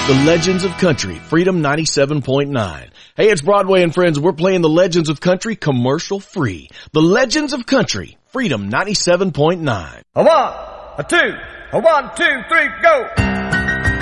The Legends of Country, Freedom 97.9. Hey, it's Broadway and Friends. We're playing the Legends of Country commercial free. The Legends of Country, Freedom 97.9. A 1, a 2, a 1, 2, 3, go!